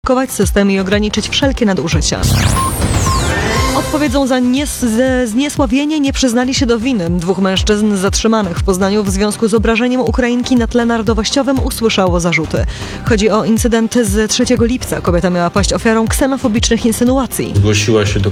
system i ograniczyć wszelkie nadużycia. Odpowiedzą za zniesławienie nie przyznali się do winy. 2 mężczyzn zatrzymanych w Poznaniu w związku z obrażeniem Ukrainki na tle narodowościowym usłyszało zarzuty. Chodzi o incydent z 3 lipca. Kobieta miała paść ofiarą ksenofobicznych insynuacji. Zgłosiła się do